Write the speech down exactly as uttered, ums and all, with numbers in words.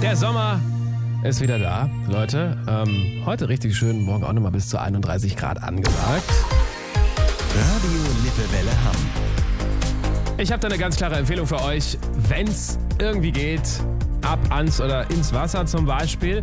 Der Sommer ist wieder da, Leute. Ähm, heute richtig schön, morgen auch nochmal bis zu einunddreißig Grad angesagt. Radio Lippewelle Hamm. Ich habe da eine ganz klare Empfehlung für euch. Wenn's irgendwie geht, ab ans oder ins Wasser zum Beispiel.